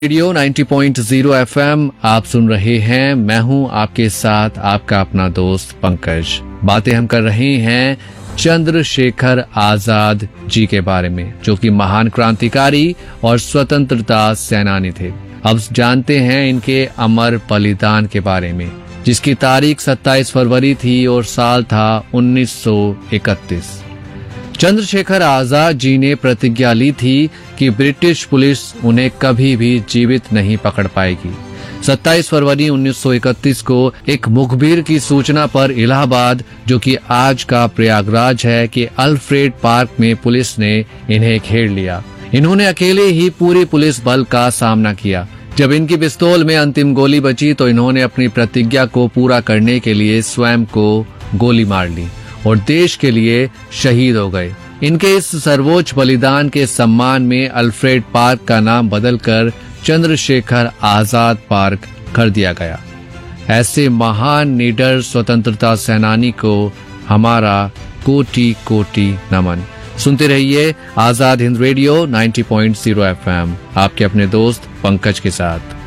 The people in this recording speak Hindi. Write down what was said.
रेडियो 90.0 एफएम आप सुन रहे हैं। मैं हूं आपके साथ आपका अपना दोस्त पंकज। बातें हम कर रहे हैं चंद्रशेखर आजाद जी के बारे में, जो कि महान क्रांतिकारी और स्वतंत्रता सेनानी थे। अब जानते हैं इनके अमर बलिदान के बारे में, जिसकी तारीख 27 फरवरी थी और साल था 1931। चंद्रशेखर आजाद जी ने प्रतिज्ञा ली थी कि ब्रिटिश पुलिस उन्हें कभी भी जीवित नहीं पकड़ पाएगी। 27 फरवरी 1931 को एक मुखबिर की सूचना पर इलाहाबाद, जो कि आज का प्रयागराज है, कि अल्फ्रेड पार्क में पुलिस ने इन्हें घेर लिया। इन्होंने अकेले ही पूरी पुलिस बल का सामना किया। जब इनकी पिस्तौल में अंतिम गोली बची तो इन्होंने अपनी प्रतिज्ञा को पूरा करने के लिए स्वयं को गोली मार ली और देश के लिए शहीद हो गए। इनके इस सर्वोच्च बलिदान के सम्मान में अल्फ्रेड पार्क का नाम बदलकर चंद्रशेखर आजाद पार्क कर दिया गया। ऐसे महान निडर स्वतंत्रता सेनानी को हमारा कोटि कोटि नमन। सुनते रहिए आजाद हिंद रेडियो 90.0 एफएम, आपके अपने दोस्त पंकज के साथ।